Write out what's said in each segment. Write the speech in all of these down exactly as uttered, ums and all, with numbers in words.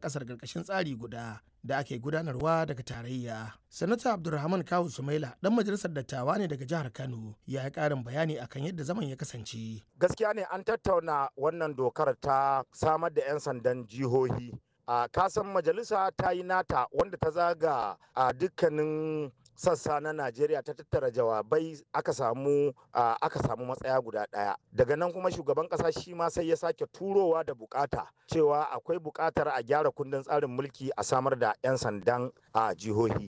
ƙasar ƙarƙashin tsari guda da ake gudanarwa daga tarayya. Sanata Abdulrahman Kawu Sumaila ɗan majalisar dattawa ne daga jihar Kano, ya yi ƙarin bayani akan yadda zaman ya kasance. Gaskiya ne an tattauna wannan dokar ta samar da 'yan sandan jihohi. A kasan majalisa ta yi nata wanda ta zaga a dukkanin sassa na Najeriya ta tattara jawabai aka samu aka samu matsaya guda ɗaya. Daga nan kuma shugaban ƙasa shi ma sai ya sake turowa da bukata cewa akwai bukatar a gyara kundin tsarin mulki a samar da 'yan sandan a jihohi.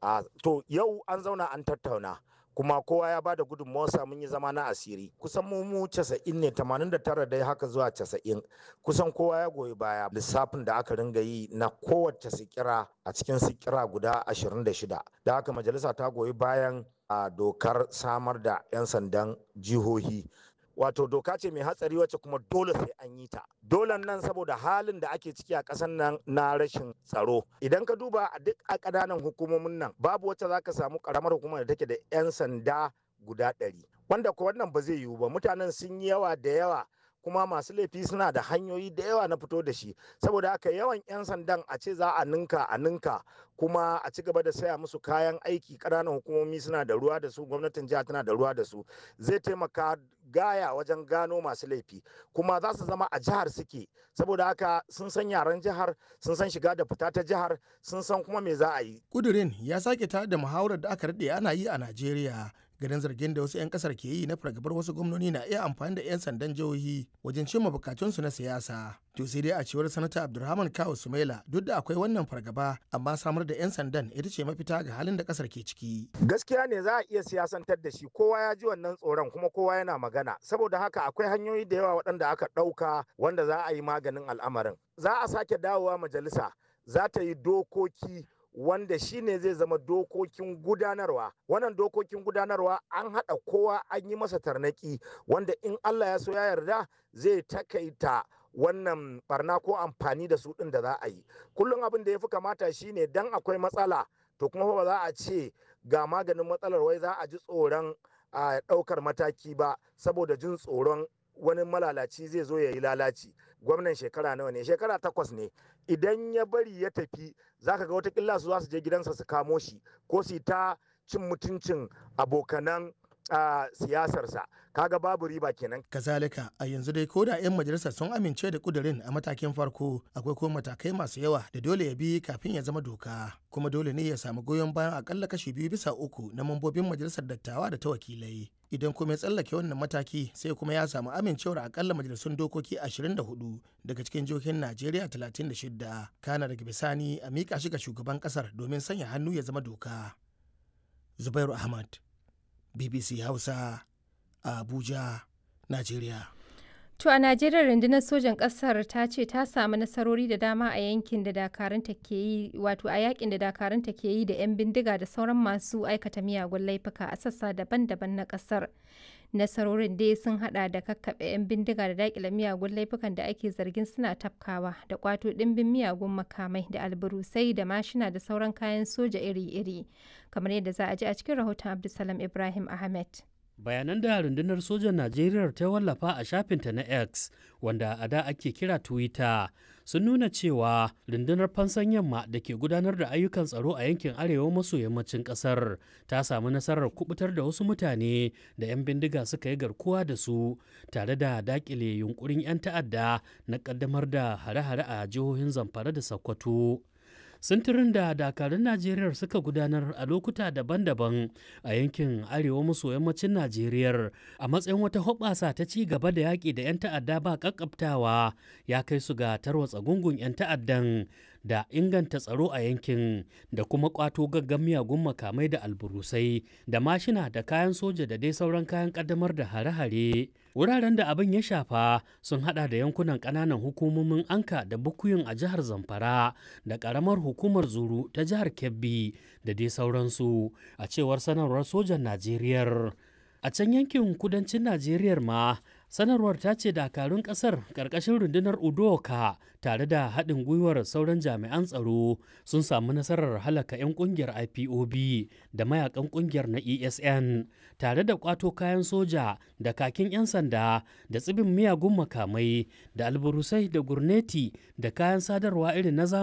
To yau an zauna an tattauna. Kuma kowa ya bada gudunmawarsa, mun yi zama na asiri kusan mu mu casa'in ne, tamanin da tara dai haka zuwa casa'in, kusan kowa ya goyi baya lissafin da aka ringa yi na kowace sikira a cikin sikira guda ashirin da shida. Da haka majalisa ta goyi bayan a dokar samar da 'yan sandan jihohi. Wato doka ce mai hatsari wacce kuma dole sai an yi ta. Dolen nan saboda halin da ake ciki a ƙasar nan na rashin tsaro. Idan ka duba a duk a ƙananan hukumomin nan babu wacce za ka samu ƙaramar hukumar da take da 'yan sanda guda ɗari. Wanda ko wannan ba zai yiwu ba, mutanen sun yi yawa da yawa kuma masu laifi suna da hanyoyi da yawa na fito da shi. Saboda haka yawan 'yan sandan a ce za a ninka a ninka kuma a ci gaba da saya musu kayan aiki, ƙananan hukumomi suna da ruwa da su, gwamnatin jiha tana da ruwa da su, zai taimaka gaya wajen gano masu laifi kuma za su zama a jihar suke. Saboda haka sun san yaren jihar, sun san shiga da fita ta jihar, sun san kuma me za a yi. Kudirin ya sake tare da muhawarar da aka daɗe ana yi a Najeriya. Ganin zargin da wasu 'yan kasar ke yi na fargabar wasu gwamnoni na iya amfani da 'yan sandan jihohi wajen cimma bukatunsu na siyasa. To sai dai a cewar sanata Abdulrahman Kawu Sumaila, duk da akwai wannan fargaba amma samar da 'yan sandan ita ce mafita ga halin da kasar ke ciki. Gaskiya ne za a iya siyasantar da shi, kowa ya ji wannan tsoron kuma kowa yana magana. Saboda haka akwai hanyoyi da yawa waɗanda aka ɗauka wanda za a yi maganin al'amarin. Za a sake dawowa majalisa, za ta yi dokoki wanda shi ne zai zama dokokin gudanarwa. Wannan dokokin gudanarwa an haɗa kowa an yi masa tarnaki wanda in Allah ya so ya yarda zai takaita wannan barna ko amfani da su ɗin da za a yi. Kullum abin da ya fi kamata shi ne dan akwai matsala to kuma ba za a ce ga maganin matsalar wai za a ji tsoron a ɗaukar mataki ba saboda jin tsoron wani malalaci zai zo ya yi lalaci. Gwamnan shekara nawa ne? Shekara takwas ne. Idan ya bari ya tafi za ka ga watakila su za su je gidansa su kamo shi ko su ta cin mutuncin abokanan a siyasarsa. Kaga babu riba kenan. Kazalika a yanzu dai koda 'yan majalisar sun amince da kudirin a matakin farko, akwai kuma matakai masu yawa da dole ya bi kafin ya zama doka, kuma dole ne ya samu goyon bayan akalla kashi biyu bisa uku na mambobin majalisar dattawa da ta wakilai. Idan kuma ya tsallake wannan mataki sai kuma ya samu amincewar akalla majalisun dokoki ashirin da hudu daga cikin jihohin Najeriya talatin da shida. Kana daga bisani a miƙa shi ga shugaban kasar domin sanya hannu ya zama doka. Zubairu Ahmad, B B C Hausa, Abuja, Najeriya. To a Najeriya rundunar sojan ƙasar ta ce ta samu nasarori da dama a yankin da dakarunta ke yi wato a yakin da dakarunta ke yi da 'yan bindiga da sauran masu aikata miyagun laifuka a sassa daban-daban na ƙasar. Nasarorin dai sun hada da kakkaɓe 'yan bindiga da daƙile miyagun laifukan da ake zargin suna tafkawa da kwato ɗimbin miyagun makamai da alburusai da mashina da sauran kayan soja iri-iri, kamar yadda za a ji a cikin rahoton Abdulsalam Ibrahim Ahmed. Bayanan da rundunar sojan Najeriya ta wallafa a shafinta na X, wanda a da ake kira Twitter, sun nuna cewa rundunar fansan yamma da ke gudanar da ayyukan tsaro a yankin arewa maso yammacin kasar ta samu nasarar kubutar da wasu mutane da 'yan bindiga suka yi garkuwa da su, tare da dakile yunkurin 'yan ta'adda na kaddamar da hare-hare a jihohin Zamfara da Sokoto. Sintirin da dakarun Najeriya suka gudanar a lokuta daban-daban a yankin arewa maso yammacin Najeriya a matsayin wata hoɓɓasa ta ci gaba da yaƙi da 'yan ta'adda ba ƙaƙƙabtawa ya kai su ga tarwatsa gungun 'yan ta'addan da inganta tsaro a yankin da kuma ƙwato gaggan miyagun makamai da alburusai da mashina da kayan soja da dai sauran kayan ƙaddamar da hare-hare. Wuraren da abin ya shafa sun hada da yankunan ƙananan hukumomin Anka da Bukuyum a jihar Zamfara da ƙaramar hukumar Zuru ta jihar Kebbi da dai sauransu, a cewar sanarwar sojan Najeriya. A can yankin kudancin Najeriya ma, sanarwar ta ce dakarun kasar ƙarƙashin rundunar Udoka tare da haɗin gwiwar sauran jami'an tsaro sun samu nasarar halaka 'yan ƙungiyar I P O B da mayakan ƙungiyar na E S N tare da ƙwato kayan soja da kakin 'yan sanda da tsibin miyagun makamai da alburusai da gurneti da kayan sadarwa irin na zamani